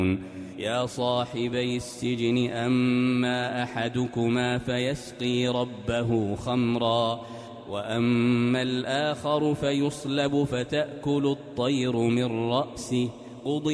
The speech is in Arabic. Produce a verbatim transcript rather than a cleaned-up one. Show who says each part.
Speaker 1: يا صاحبي السجن أما أحدكما فيسقي ربه خمرا وأما الآخر فيصلب فتأكل الطير من رأسه قضي